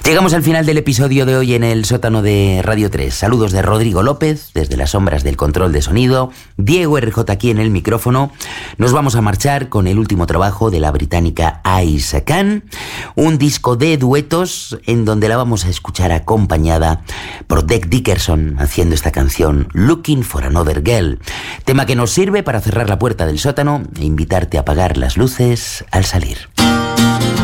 Llegamos al final del episodio de hoy en el sótano de Radio 3. Saludos de Rodrigo López, desde las sombras del control de sonido, Diego RJ aquí en el micrófono. Nos vamos a marchar con el último trabajo de la británica Aisha Khan, un disco de duetos en donde la vamos a escuchar acompañada por Dec Dickerson haciendo esta canción Looking for Another Girl, tema que nos sirve para cerrar la puerta del sótano e invitarte a apagar las luces al salir.